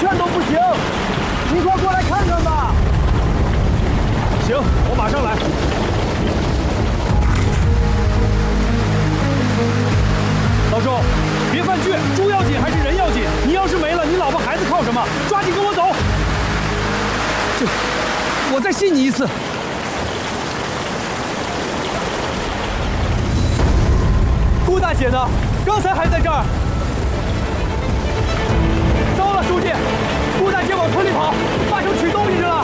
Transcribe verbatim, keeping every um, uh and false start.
劝都不行，你快过来看看吧。行，我马上来。老周，别犯倔，猪要紧还是人要紧？你要是没了，你老婆孩子靠什么？抓紧跟我走。这，我再信你一次。顾大姐呢？刚才还在这儿。糟了，书记，顾大姐往村里跑，八成取东西去了。